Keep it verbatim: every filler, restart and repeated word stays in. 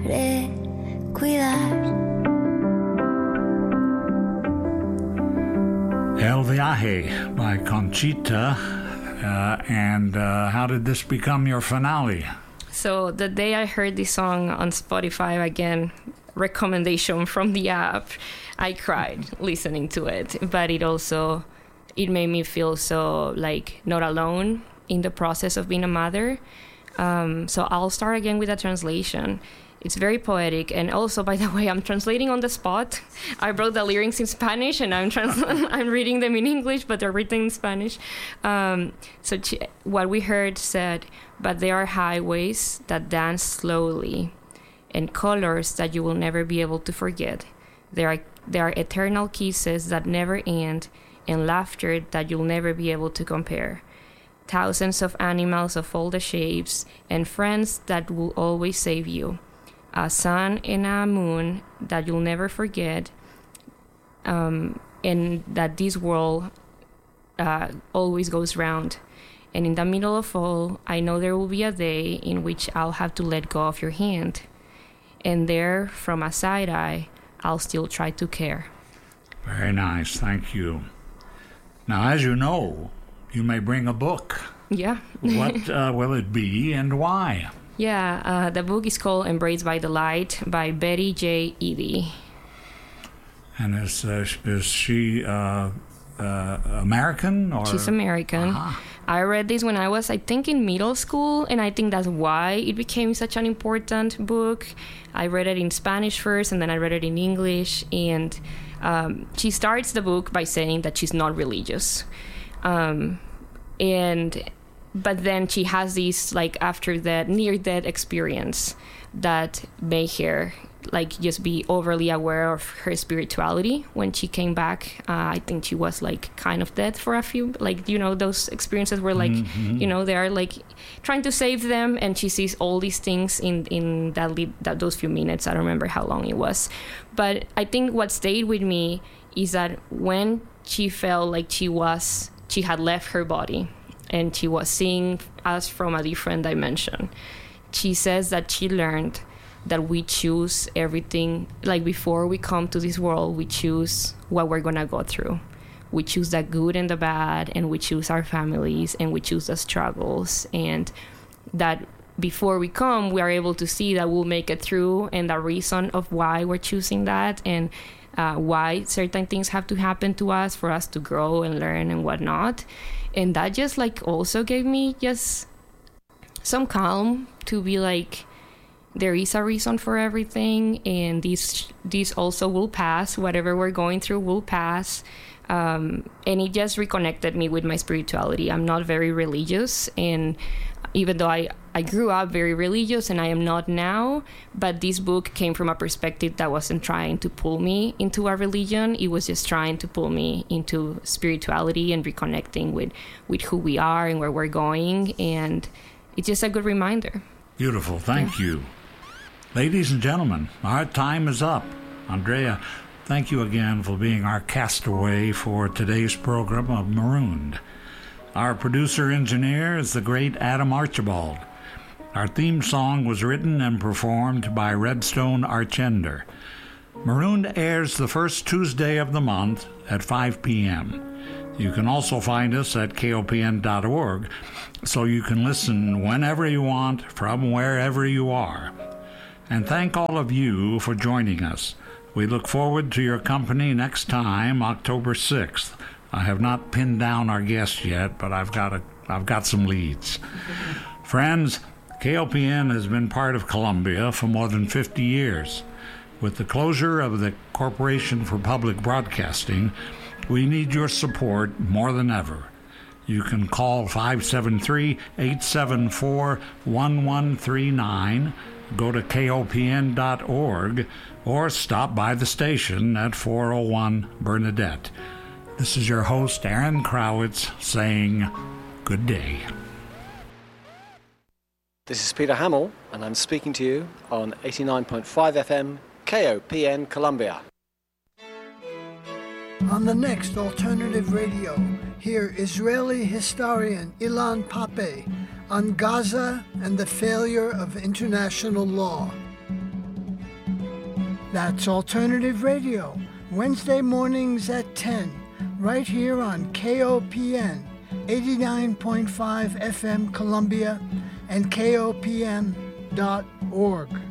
cuidar. El Viaje by Conchita. Uh, and uh, how did this become your finale? So the day I heard this song on Spotify, again, recommendation from the app, I cried listening to it. But it also, it made me feel so like not alone in the process of being a mother. Um, so I'll start again with a translation. It's very poetic. And also, by the way, I'm translating on the spot. I wrote the lyrics in Spanish, and I'm trans- I'm reading them in English, but they're written in Spanish. Um, so ch- what we heard said, but there are highways that dance slowly and colors that you will never be able to forget. There are, there are eternal kisses that never end and laughter that you'll never be able to compare. Thousands of animals of all the shapes and friends that will always save you. A sun and a moon that you'll never forget, um, and that this world uh, always goes round. And in the middle of all, I know there will be a day in which I'll have to let go of your hand. And there, from a side eye, I'll still try to care. Very nice, thank you. Now, as you know, you may bring a book. Yeah. What uh, will it be and why? Yeah, uh, the book is called Embraced by the Light by Betty J. Eady. And is, uh, is she uh, uh, American? Or? She's American. Uh-huh. I read this when I was, I think, in middle school, and I think that's why it became such an important book. I read it in Spanish first, and then I read it in English. And um, she starts the book by saying that she's not religious. Um, and... But then she has this, like, after that near-death experience that made her, like, just be overly aware of her spirituality. When she came back, uh, I think she was, like, kind of dead for a few, like, you know, those experiences where, like, mm-hmm. you know, they are, like, trying to save them, and she sees all these things in, in that, li- that those few minutes. I don't remember how long it was. But I think what stayed with me is that when she felt like she was, she had left her body, and she was seeing us from a different dimension. She says that she learned that we choose everything, like before we come to this world, we choose what we're gonna go through. We choose the good and the bad, and we choose our families, and we choose the struggles, and that before we come, we are able to see that we'll make it through, and the reason of why we're choosing that, and uh, why certain things have to happen to us for us to grow and learn and whatnot. And that just, like, also gave me just some calm to be like, there is a reason for everything, and this this also will pass. Whatever we're going through will pass. Um, and it just reconnected me with my spirituality. I'm not very religious, and even though I, I grew up very religious, and I am not now, but this book came from a perspective that wasn't trying to pull me into a religion. It was just trying to pull me into spirituality and reconnecting with, with who we are and where we're going, and it's just a good reminder. Beautiful, thank yeah. you. Ladies and gentlemen, our time is up. Andrea, thank you again for being our castaway for today's program of Marooned. Our producer-engineer is the great Adam Archibald. Our theme song was written and performed by Redstone Archender. Marooned airs the first Tuesday of the month at five p.m. You can also find us at K O P N dot org, so you can listen whenever you want from wherever you are. And thank all of you for joining us. We look forward to your company next time, October sixth. I have not pinned down our guest yet, but I've got a, I've got some leads. Friends, K O P N has been part of Columbia for more than fifty years. With the closure of the Corporation for Public Broadcasting, we need your support more than ever. You can call five seven three, eight seven four, one one three nine, go to K O P N dot org, or stop by the station at four oh one Bernadette. This is your host, Aaron Crowitz, saying good day. This is Peter Hamill, and I'm speaking to you on eighty-nine point five F M, K O P N Columbia. On the next alternative radio, hear Israeli historian Ilan Pappé on Gaza and the failure of international law. That's Alternative Radio, Wednesday mornings at ten, right here on K O P N eighty-nine point five F M Columbia and K O P N dot org.